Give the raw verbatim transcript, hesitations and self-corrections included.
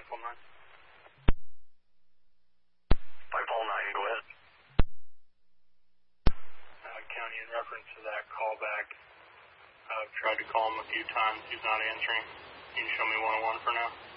Paul nine. five Paul nine, go ahead. Uh, County, in reference to that callback, I've tried to call him a few times. He's not answering. Can you show me one oh one for now?